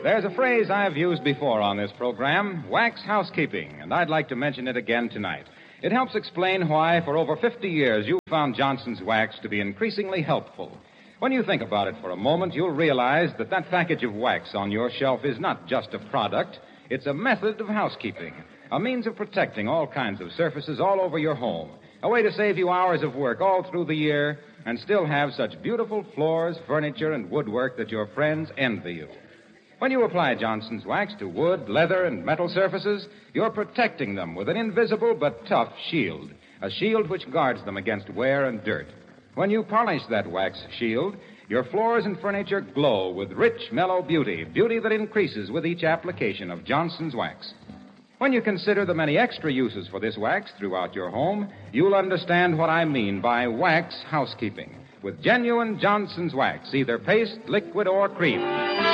There's a phrase I've used before on this program, wax housekeeping, and I'd like to mention it again tonight. It helps explain why, for over 50 years, you've found Johnson's Wax to be increasingly helpful. When you think about it for a moment, you'll realize that package of wax on your shelf is not just a product, it's a method of housekeeping, a means of protecting all kinds of surfaces all over your home, a way to save you hours of work all through the year and still have such beautiful floors, furniture, and woodwork that your friends envy you. When you apply Johnson's Wax to wood, leather, and metal surfaces, you're protecting them with an invisible but tough shield, a shield which guards them against wear and dirt. When you polish that wax shield, your floors and furniture glow with rich, mellow beauty that increases with each application of Johnson's Wax. When you consider the many extra uses for this wax throughout your home, you'll understand what I mean by wax housekeeping, with genuine Johnson's Wax, either paste, liquid, or cream.